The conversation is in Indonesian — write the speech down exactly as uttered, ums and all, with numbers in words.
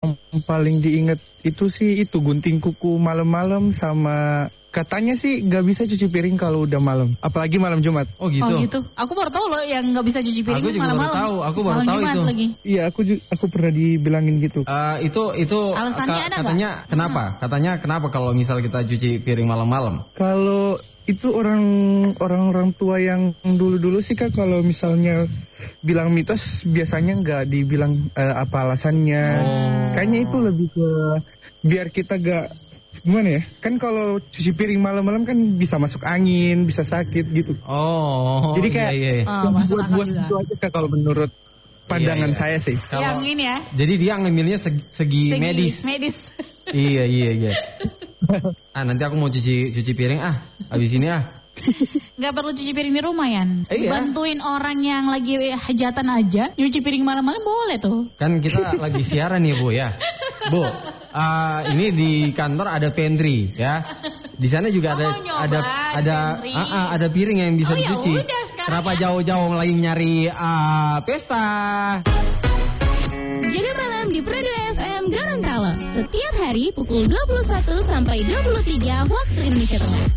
paling diingat itu sih itu gunting kuku malam-malam sama katanya sih nggak bisa cuci piring kalau udah malam, apalagi malam Jumat. Oh gitu. Oh gitu. Aku baru tahu loh yang nggak bisa cuci piring Aku juga baru malam-malam. tahu, aku baru Malam tahu Jumat itu. lagi. Iya, aku ju- aku pernah dibilangin gitu. Eh, itu itu Alasannya ada nggak? katanya kenapa? Katanya kenapa kalau misal kita cuci piring malam-malam? Kalau itu orang orang-orang tua yang dulu-dulu sih Kak, kalau misalnya bilang mitos biasanya nggak dibilang eh, apa alasannya. Oh. Kayaknya itu lebih ke biar kita gak gimana ya? Kan kalau cuci piring malam-malam kan bisa masuk angin, bisa sakit gitu. Oh. Jadi kayak iya, iya. Oh, masuk akal buat-buat juga. itu aja Kak, kalau menurut pandangan Iya, iya. saya sih. Kalau- Yang ini ya. Jadi dia ngambilnya segi, segi Segi medis. Medis. Iya iya iya. Ah nanti aku mau cuci cuci piring ah. Abis ini ah. Nggak perlu cuci piring di rumah ya. Iya. Bantuin orang yang lagi hajatan aja, nyuci piring malam-malam boleh tuh. Kan kita lagi siaran nih Bu ya. Bu, ah, ini di kantor ada pantry ya. Di sana juga Oh, ada mau nyoba ada di ada pantry. ah, ah, ada piring yang bisa Oh, ya dicuci. udah, sekarang Kenapa ya. jauh-jauh lagi nyari ah, pesta? Jaga malam di Pro dua F M Gorontalo. Setiap hari pukul dua puluh satu sampai dua puluh tiga waktu Indonesia Tengah.